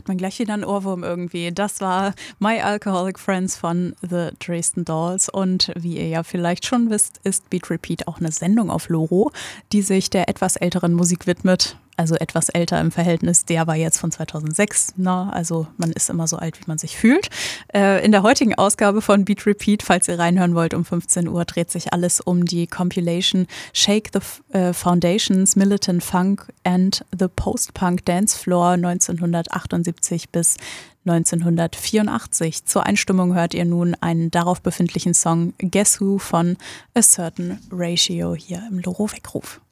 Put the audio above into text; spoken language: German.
hat man gleich wieder einen Ohrwurm irgendwie. Das war My Alcoholic Friends von The Dresden Dolls. Und wie ihr ja vielleicht schon wisst, ist Beat Repeat auch eine Sendung auf Loro, die sich der etwas älteren Musik widmet. Also etwas älter im Verhältnis, der war jetzt von 2006, ne? Also man ist immer so alt, wie man sich fühlt. In der heutigen Ausgabe von Beat Repeat, falls ihr reinhören wollt, um 15 Uhr dreht sich alles um die Compilation Shake the Foundations, Militant Funk and the Post-Punk Dance Floor 1978 bis 1984. Zur Einstimmung hört ihr nun einen darauf befindlichen Song Guess Who von A Certain Ratio hier im Loro Weckruf.